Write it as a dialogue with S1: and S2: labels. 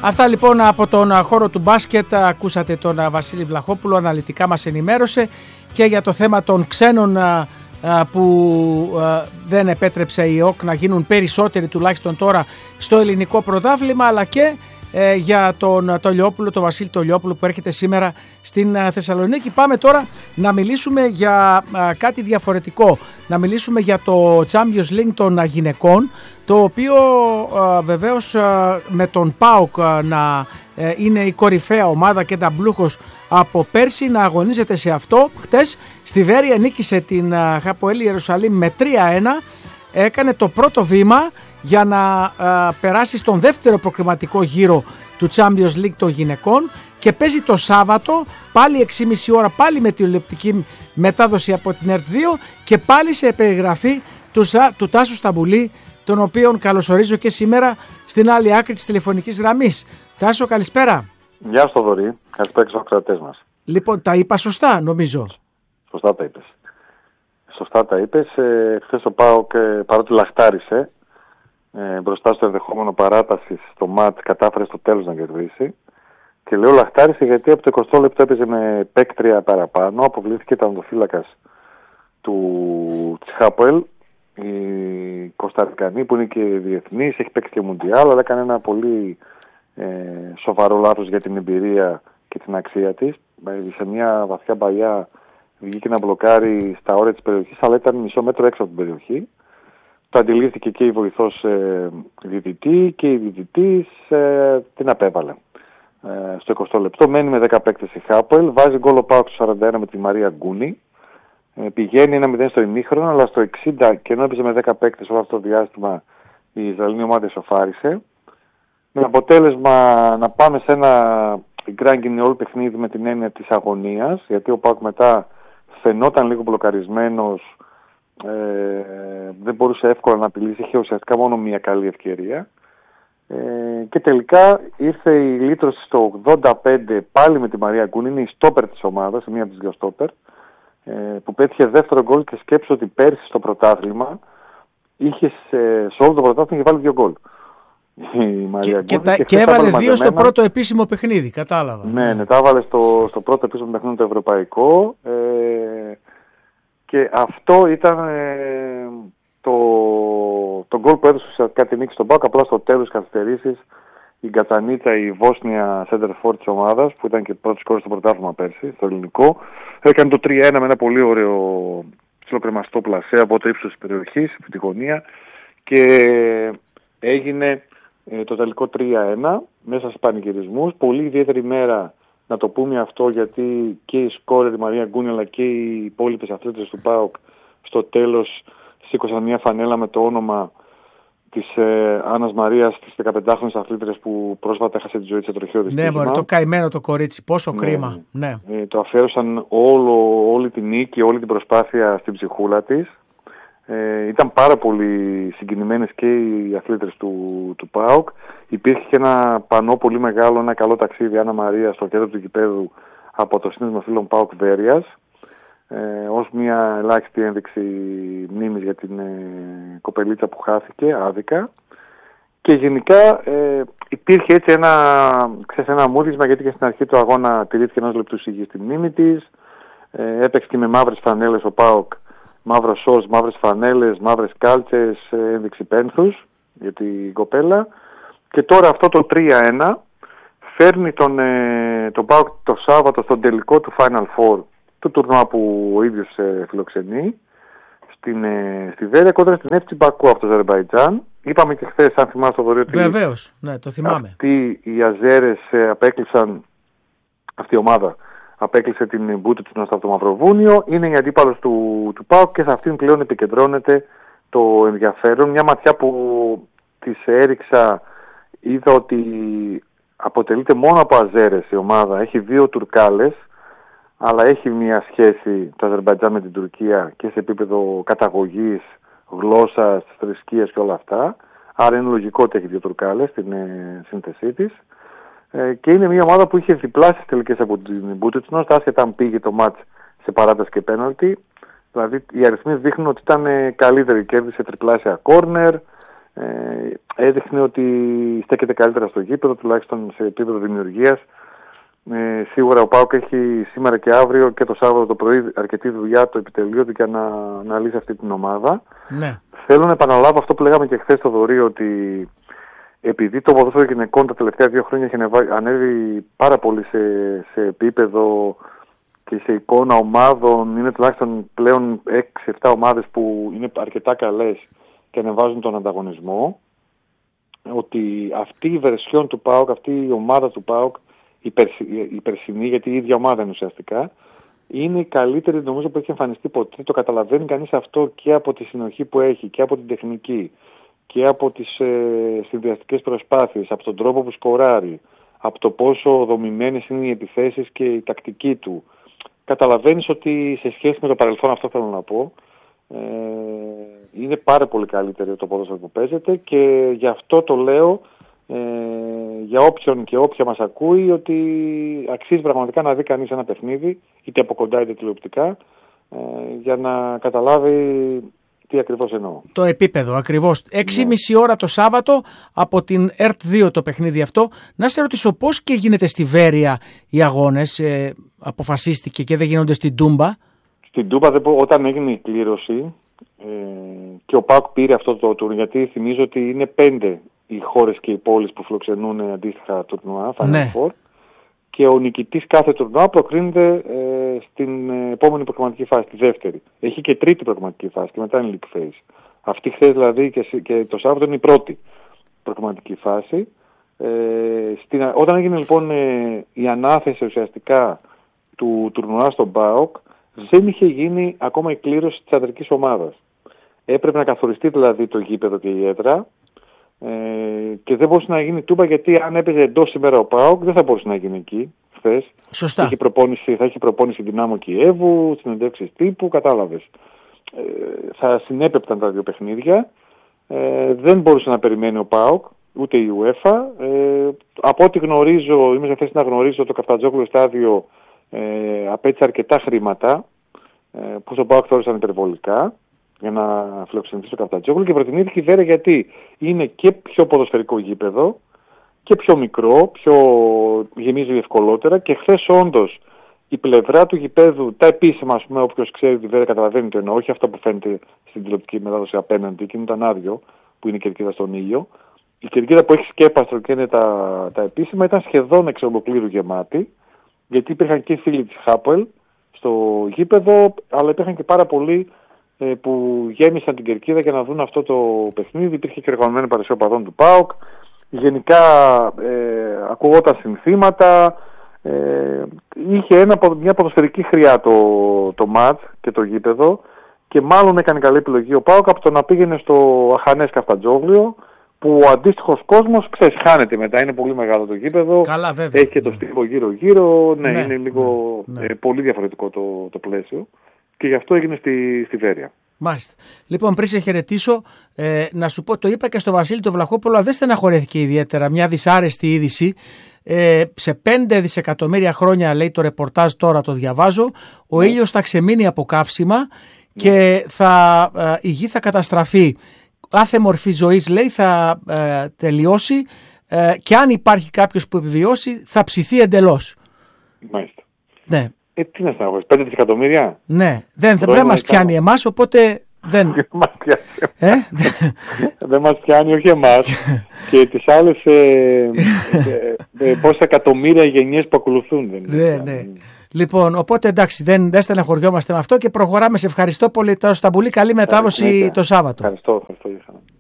S1: Αυτά λοιπόν από τον χώρο του μπάσκετ. Ακούσατε τον Βασίλη Βλαχόπουλο, αναλυτικά μας ενημέρωσε και για το θέμα των ξένων που δεν επέτρεψε η ΟΚ να γίνουν περισσότεροι τουλάχιστον τώρα στο ελληνικό πρωτάθλημα, αλλά και για τον Τολιόπουλο, τον Βασίλη Τολιόπουλο που έρχεται σήμερα στην Θεσσαλονίκη. Πάμε τώρα να μιλήσουμε για κάτι διαφορετικό, να μιλήσουμε για το Champions League των γυναικών, το οποίο βεβαίως με τον ΠΑΟΚ να είναι η κορυφαία ομάδα και ταμπλούχος από πέρσι να αγωνίζεται σε αυτό. Χτες στη Βέρεια νίκησε την Χαποέλ Ιερουσαλήμ με 3-1, έκανε το πρώτο βήμα για να περάσει στον δεύτερο προκριματικό γύρο του Champions League των γυναικών και παίζει το Σάββατο πάλι 6,5 ώρα, πάλι με τηλεοπτική μετάδοση από την ΕΡΤ2 και πάλι σε περιγραφή του Τάσου Σταμπουλή, τον οποίον καλωσορίζω και σήμερα στην άλλη άκρη της τηλεφωνικής γραμμής. Τάσο, καλησπέρα.
S2: Γεια σου Θοδωρή, καλησπέρα και στους ακροατές μας.
S1: Λοιπόν, τα είπα σωστά νομίζω.
S2: Σωστά τα είπες. Σωστά τα είπες. Χθες ο ΠΑΟΚ παρότι λαχτάρισε μπροστά στο ενδεχόμενο παράτασης στο ΜΑΤ, κατάφερε στο τέλος να κερδίσει. Και λέω λαχτάρισε γιατί από το 20 λεπτό έπαιζε με παίκτρια παραπάνω, αποβλήθηκε τερματοφύλακας της Χαποέλ, η Κωνσταντινή που είναι και διεθνής, έχει παίξει και Μουντιάλ, αλλά έκανε ένα πολύ σοβαρό λάθος για την εμπειρία και την αξία της. Σε μια βαθιά παλιά βγήκε να μπλοκάρει στα όρια της περιοχής, αλλά ήταν μισό μέτρο έξω από την περιοχή. Το αντιλήφθηκε και η βοηθός διαιτητή και η διαιτητής την απέβαλε. Στο 20 λεπτό μένει με 10 παίκτες η Χάποελ, βάζει γκολ ο ΠΑΟΚ στο 41 με τη Μαρία Γκούνη, πηγαίνει 1-0 στο ημίχρονο, αλλά στο 60 και ενώ έπαιζε με 10 παίκτες όλο αυτό το διάστημα η Ισραηλινή ομάδα ισοφάρισε, με αποτέλεσμα να πάμε σε ένα γκράγκινι όλο παιχνίδι με την έννοια της αγωνίας, γιατί ο ΠΑΟΚ μετά φαινόταν λίγο μπλοκαρισμένος, δεν μπορούσε εύκολα να απειλήσει, είχε ουσιαστικά μόνο μία καλή ευκαιρία. Και τελικά ήρθε η λύτρωση στο 85 πάλι με τη Μαρία Γκούνη, είναι η στόπερ της ομάδας, μία από τις δύο στόπερ, που πέτυχε δεύτερο γκολ και σκέψου ότι πέρσι στο πρωτάθλημα είχε σε όλο το πρωτάθλημα είχε βάλει 2 γκολ.
S1: Και έβαλε 2 στο πρώτο επίσημο παιχνίδι, κατάλαβα.
S2: Ναι, τα έβαλε στο πρώτο επίσημο παιχνίδι το ευρωπαϊκό. Και αυτό ήταν το γκολ που έδωσε ουσιαστικά τη νίκη στον ΠΑΟΚ. Απλά στο τέλος της καθυστερήσεις η Γκατσανίτσα, η Βόσνια center for της ομάδας, που ήταν και πρώτη σκόρ στο πρωτάθλημα πέρσι, στο ελληνικό, έκανε το 3-1 με ένα πολύ ωραίο ψιλοκρεμαστό πλασέ από το ύψος της περιοχής, από τη γωνία, και έγινε το τελικό 3-1 μέσα σε πανηγυρισμούς. Πολύ ιδιαίτερη μέρα, να το πούμε αυτό, γιατί και η σκόρερ η Μαρία Γκούνη αλλά και οι υπόλοιπες αθλήτες του ΠΑΟΚ στο τέλος σήκωσαν μια φανέλα με το όνομα της Άννας Μαρίας, της 15χρονης αθλήτριας που πρόσφατα έχασε τη ζωή της σε τροχαίο δυστύχημα.
S1: Ναι, μωρέ, το καημένο το κορίτσι, πόσο κρίμα. Ναι.
S2: Το αφιέρωσαν όλη την νίκη, όλη την προσπάθεια στην ψυχούλα της. Ήταν πάρα πολύ συγκινημένες και οι αθλήτρες του ΠΑΟΚ. Υπήρχε και ένα πανό πολύ μεγάλο, ένα καλό ταξίδι Άννα Μαρία στο κέντρο του γηπέδου από το Σύνδεσμο Φίλων ΠΑΟΚ Βέρειας, ως μια ελάχιστη ένδειξη μνήμης για την κοπελίτσα που χάθηκε άδικα. Και γενικά υπήρχε έτσι ένα μούδισμα, γιατί και στην αρχή του αγώνα τηρήθηκε 1 λεπτού σιγή στη μνήμη της. Έπαιξε και με μαύρες φανέλες ο ΠΑΟΚ, μαύρο σόρς, μαύρες φανέλες, μαύρες κάλτσες, ένδειξη πένθους για την κοπέλα. Και τώρα αυτό το 3-1 φέρνει τον ΠΑΟΚ το Σάββατο στον τελικό του Final Four του τουρνουά που ο ίδιος φιλοξενεί στη Βέρεια κόντρα στην FC Μπακού από το Αζερμπαϊτζάν. Είπαμε και χθες, αν θυμάσαι το Βορείο, ότι
S1: βεβαίως, ναι, το θυμάμαι.
S2: Αυτοί οι Αζέρες απέκλεισαν, αυτή η ομάδα απέκλεισε την Μπούτουτσνο από το Μαυροβούνιο, είναι η αντίπαλος του ΠΑΟΚ και σε αυτήν πλέον επικεντρώνεται το ενδιαφέρον. Μια ματιά που της έριξα, είδα ότι αποτελείται μόνο από Αζέρες η ομάδα, έχει 2 Τουρκάλες, αλλά έχει μια σχέση το Αζερμπαϊτζάν με την Τουρκία και σε επίπεδο καταγωγής, γλώσσας, θρησκείας και όλα αυτά. Άρα είναι λογικό ότι έχει 2 Τουρκάλες στην σύνθεσή της. Και είναι μια ομάδα που είχε διπλάσεις τελικές από την Μπούτουτσνο, άσχετα αν πήγε το μάτς σε παράταση και πέναλτι. Δηλαδή οι αριθμοί δείχνουν ότι ήταν καλύτερη, κέρδισε τριπλάσια κόρνερ, έδειχνε ότι στέκεται καλύτερα στο γήπεδο, τουλάχιστον σε επίπεδο δημιουργίας. Σίγουρα ο ΠΑΟΚ έχει σήμερα και αύριο και το Σάββατο το πρωί αρκετή δουλειά το επιτελείο του για να λύσει αυτή την ομάδα.
S1: Ναι.
S2: Θέλω να επαναλάβω αυτό που λέγαμε και χθες στο Δωρείο, ότι επειδή το ποδόσφαιρο γυναικών τα τελευταία 2 χρόνια έχει ανέβει πάρα πολύ σε επίπεδο και σε εικόνα ομάδων, είναι τουλάχιστον πλέον 6-7 ομάδες που είναι αρκετά καλές και ανεβάζουν τον ανταγωνισμό, ότι αυτή η βερσιόν του ΠΑΟΚ, αυτή η ομάδα του ΠΑΟΚ, η περσινή, γιατί η ίδια ομάδα είναι ουσιαστικά, είναι η καλύτερη νομίζω που έχει εμφανιστεί ποτέ. Το καταλαβαίνει κανείς αυτό και από τη συνοχή που έχει και από την τεχνική και από τις συνδυαστικές προσπάθειες, από τον τρόπο που σκοράρει, από το πόσο δομημένες είναι οι επιθέσεις και η τακτική του. Καταλαβαίνεις ότι σε σχέση με το παρελθόν, αυτό θέλω να πω, είναι πάρα πολύ καλύτερο το ποδόσφαιρο που παίζεται, και γι' αυτό το λέω για όποιον και όποια μας ακούει, ότι αξίζει πραγματικά να δει κανείς ένα παιχνίδι, είτε από κοντά είτε τηλεοπτικά, για να καταλάβει τι ακριβώς εννοώ.
S1: Το επίπεδο ακριβώς. 6,5 ώρα το Σάββατο από την ΕΡΤ2 το παιχνίδι αυτό. Να σε ρωτήσω πώς και γίνεται στη Βέρεια οι αγώνες, αποφασίστηκε και δεν γίνονται στην Τούμπα?
S2: Στην Τούμπα όταν έγινε η κλήρωση και ο ΠΑΟΚ πήρε αυτό το tour, γιατί θυμίζω ότι είναι 5 οι χώρες και οι πόλεις που φιλοξενούν αντίστοιχα τουρνουά, Final Four, και ο νικητής κάθε τουρνουά προκρίνεται στην επόμενη προγραμματική φάση, τη δεύτερη. Έχει και τρίτη προγραμματική φάση και μετά είναι league phase. Αυτή χθες δηλαδή και το Σάββατο είναι η πρώτη προγραμματική φάση. Όταν έγινε λοιπόν η ανάθεση ουσιαστικά του τουρνουά στον ΠΑΟΚ, δεν είχε γίνει ακόμα η κλήρωση της αντρικής ομάδας. Έπρεπε να καθοριστεί δηλαδή το γήπεδο και η έδρα, και δεν μπορούσε να γίνει Τούμπα, γιατί αν έπαιζε εντός σήμερα ο ΠΑΟΚ δεν θα μπορούσε να γίνει εκεί χθες.
S1: Σωστά.
S2: Θα έχει προπόνηση Δυνάμω Κιέβου, συνεντεύξεις τύπου, κατάλαβες. Θα συνέπεπταν τα δύο παιχνίδια. Δεν μπορούσε να περιμένει ο ΠΑΟΚ, ούτε η UEFA. Από ό,τι γνωρίζω, είμαι σε θέση να γνωρίζω, το Καφτατζόγλου στάδιο απέτυχε αρκετά χρήματα που στον ΠΑΟΚ θεώρησαν υπερβολικά για να φιλοξενηθεί στο Καφτατζόγλου, και προτιμήθηκε η Βέρεια γιατί είναι και πιο ποδοσφαιρικό γήπεδο και πιο μικρό, γεμίζει ευκολότερα, και χθες όντως η πλευρά του γηπέδου, τα επίσημα, ας πούμε, όποιος ξέρει τη Βέρεια καταλαβαίνει το εννοώ, όχι αυτό που φαίνεται στην τηλεοπτική μετάδοση απέναντι, εκείνο ήταν άδειο, που είναι η κερκίδα στον ήλιο. Η κερκίδα που έχει σκέπαστρο και είναι τα επίσημα ήταν σχεδόν εξ ολοκλήρου γεμάτη, γιατί υπήρχαν και φίλοι της Χάπελ στο γήπεδο, αλλά υπήρχαν και πάρα πολλοί που γέμισαν την κερκίδα για να δουν αυτό το παιχνίδι. Υπήρχε και οργανωμένη παρουσία οπαδών του ΠΑΟΚ. Γενικά ακουγόταν συνθήματα. Είχε μια ποδοσφαιρική χρειά το ΜΑΤ και το γήπεδο, και μάλλον έκανε καλή επιλογή ο ΠΑΟΚ από το να πήγαινε στο αχανές Καφτατζόγλιο, που ο αντίστοιχος κόσμος, ξέρεις, χάνεται μετά. Είναι πολύ μεγάλο το γήπεδο.
S1: Καλά, βέβαια.
S2: Έχει και το στίβο γύρω-γύρω. Ναι, είναι λίγο πολύ διαφορετικό το πλαίσιο. Και γι' αυτό έγινε στη Βέρεια.
S1: Μάλιστα. Λοιπόν, πριν σε χαιρετήσω, να σου πω, το είπα και στο Βασίλη το Βλαχόπουλο, δεν στεναχωρέθηκε ιδιαίτερα. Μια δυσάρεστη είδηση. Σε 5 δισεκατομμύρια χρόνια, λέει το ρεπορτάζ, τώρα το διαβάζω, ο ήλιος θα ξεμείνει από καύσιμα και η γη θα καταστραφεί. Κάθε μορφή ζωής, λέει, θα τελειώσει, και αν υπάρχει κάποιος που επιβιώσει θα ψηθεί εντελώς.
S2: Μάλιστα.
S1: Ναι.
S2: Τι να στεναχωρείς, 5 δισεκατομμύρια?
S1: Ναι, δεν μας πιάνει εμάς, οπότε δεν...
S2: Δεν μας πιάνει, όχι εμάς, και τις άλλες πόσα εκατομμύρια γενιές που ακολουθούν.
S1: Ναι. Λοιπόν, οπότε εντάξει, δεν στεναχωριόμαστε με αυτό και προχωράμε. Σε ευχαριστώ πολύ. Τα πολύ καλή μετάδοση το Σάββατο.
S2: Ευχαριστώ.